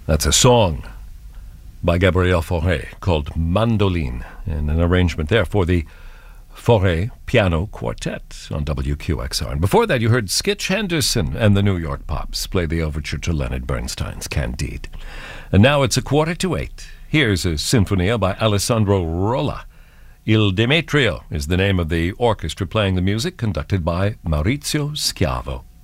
That's a song by Gabriel Fauré called Mandoline, and an arrangement there for the Fauré Piano Quartet on WQXR. And before that, you heard Skitch Henderson and the New York Pops play the overture to Leonard Bernstein's Candide. And now it's 7:45. Here's a sinfonia by Alessandro Rolla. Il Demetrio is the name of the orchestra playing the music, conducted by Maurizio Schiavo.